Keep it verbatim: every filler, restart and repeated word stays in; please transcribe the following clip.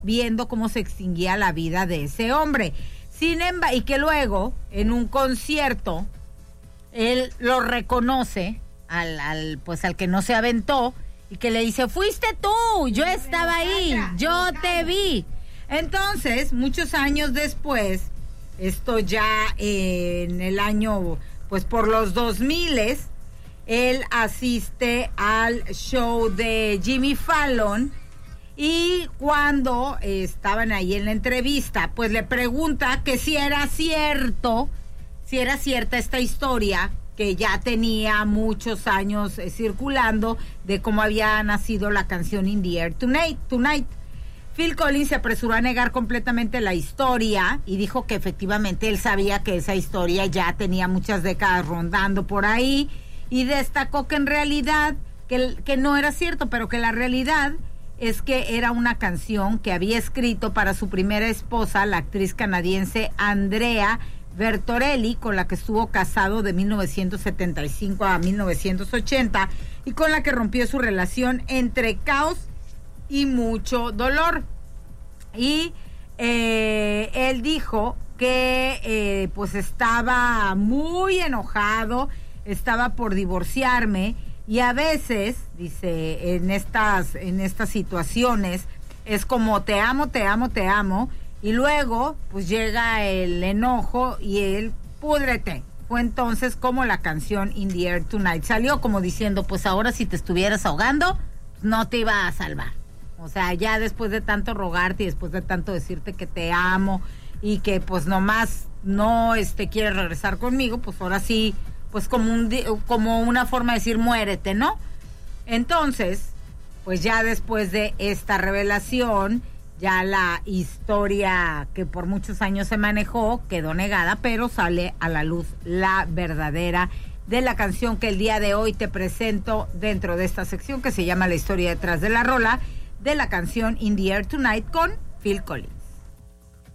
viendo cómo se extinguía la vida de ese hombre. Sin embargo, y que luego, en un concierto, él lo reconoce al, al, pues al que no se aventó, y que le dice, fuiste tú, yo estaba ahí, yo te vi. Entonces, muchos años después, esto ya eh, en el año, pues por los dos miles, él asiste al show de Jimmy Fallon, y cuando eh, estaban ahí en la entrevista, pues le pregunta que si era cierto, si era cierta esta historia, que ya tenía muchos años eh, circulando, de cómo había nacido la canción In the Air Tonight, Tonight. Phil Collins se apresuró a negar completamente la historia y dijo que efectivamente él sabía que esa historia ya tenía muchas décadas rondando por ahí, y destacó que en realidad, que, que no era cierto, pero que la realidad es que era una canción que había escrito para su primera esposa, la actriz canadiense Andrea Bertorelli, con la que estuvo casado de mil novecientos setenta y cinco a mil novecientos ochenta, y con la que rompió su relación entre caos y mucho dolor. Y eh, él dijo que eh, pues estaba muy enojado, estaba por divorciarme, y a veces, dice, en estas, en estas situaciones es como te amo, te amo, te amo, y luego pues llega el enojo y el púdrete. Fue entonces como la canción In the Air Tonight salió, como diciendo, pues ahora si te estuvieras ahogando, pues no te iba a salvar. O sea, ya después de tanto rogarte y después de tanto decirte que te amo y que pues nomás no este, quieres regresar conmigo, pues ahora sí, pues como, un, como una forma de decir muérete, ¿no? Entonces, pues ya después de esta revelación, ya la historia que por muchos años se manejó quedó negada, pero sale a la luz la verdadera de la canción que el día de hoy te presento dentro de esta sección que se llama La historia detrás de la rola, de la canción In the Air Tonight con Phil Collins.